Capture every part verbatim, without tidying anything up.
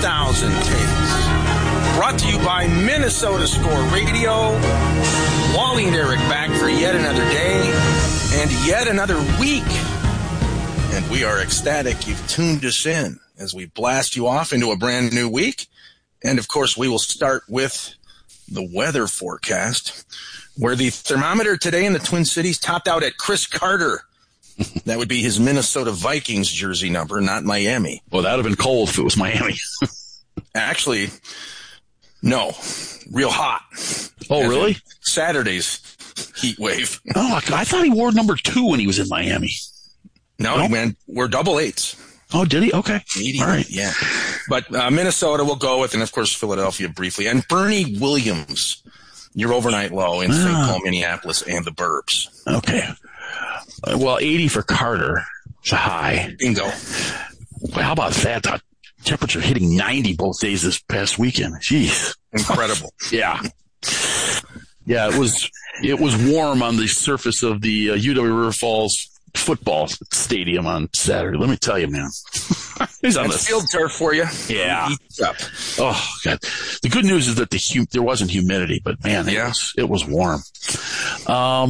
thousand takes. Brought to you by Minnesota Score Radio. Wally and Eric back for yet another day and yet another week. And we are ecstatic you've tuned us in as we blast you off into a brand new week. And, of course, we will start with the weather forecast, where the thermometer today in the Twin Cities topped out at Chris Carter. That would be his Minnesota Vikings jersey number, not Miami. Well, that would have been cold if it was Miami. Actually, no. Real hot. Oh, really? Saturday's heat wave. Oh, I thought he wore number two when he was in Miami. No, no? he went, we're double eights. Oh, did he? Okay. eighty, all right. Yeah. But uh, Minnesota will go with, and of course, Philadelphia briefly. And Bernie Williams, your overnight low in Saint Ah. Paul, Minneapolis, and the Burbs. Okay. Uh, well, eighty for Carter. It's a high. Bingo. Well, how about that? The temperature hitting ninety both days this past weekend. Jeez. Incredible. Yeah. Yeah, it was it was warm on the surface of the uh, U W River Falls football stadium on Saturday. Let me tell you, man. He's on That's the field turf for you. Yeah. Eats up. Oh, God. The good news is that the hum- there wasn't humidity, but, man, it, Yeah. was, it was warm. Um,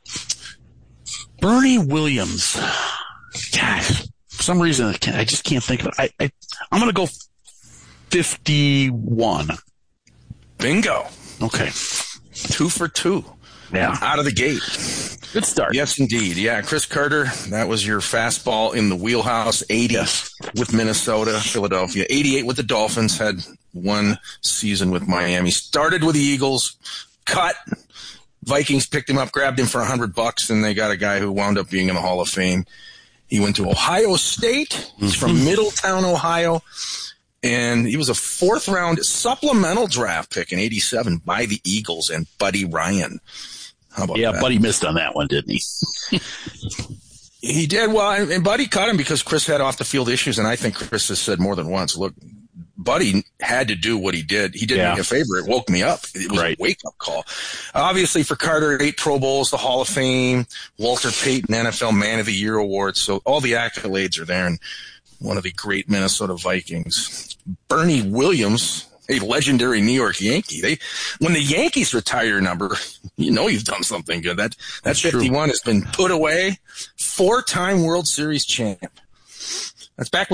Bernie Williams. Gosh, for some reason, I, can't, I just can't think of it. I, I, I'm going to go fifty-one. Bingo. Okay. Two for two. Yeah. Out of the gate. Good start. Yes, indeed. Yeah, Chris Carter, that was your fastball in the wheelhouse. eighty Yes. with Minnesota, Philadelphia. eighty-eight with the Dolphins, had one season with Miami. Started with the Eagles, cut. Vikings picked him up, grabbed him for a hundred bucks, and they got a guy who wound up being in the Hall of Fame. He went to Ohio State. He's from Middletown, Ohio. And he was a fourth-round supplemental draft pick in eighty-seven by the Eagles and Buddy Ryan. How about Yeah, that? Buddy missed on that one, didn't he? He did. Well, and and Buddy cut him because Chris had off-the-field issues, and I think Chris has said more than once, look, Buddy had to do what he did. He did Yeah. me a favor. It woke me up. It was Right. a wake-up call. Obviously, for Carter, eight Pro Bowls, the Hall of Fame, Walter Payton N F L Man of the Year Award. So all the accolades are there, and one of the great Minnesota Vikings. Bernie Williams, a legendary New York Yankee. They, when the Yankees retire your number, you know you've done something good. That that That's true. fifty-one has been put away. Four-time World Series champ. That's back when